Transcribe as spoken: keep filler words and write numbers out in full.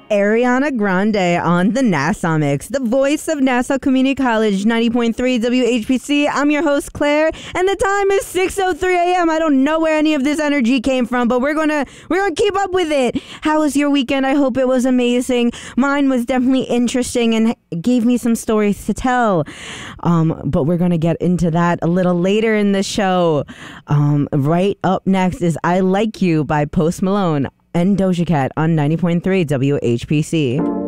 Ariana Grande on the Nassau Mix, the voice of Nassau Community College, ninety point three W H P C. I'm your host, Claire, and the time is six oh three a.m. I don't know where any of this energy came from, but we're gonna we're gonna keep up with it. How was your weekend? I hope it was amazing. Mine was definitely interesting and gave me some stories to tell. Um, but we're gonna get into that a little later in the show. Um, right up next is "I Like You" by Post Malone and Doja Cat on ninety point three W H P C.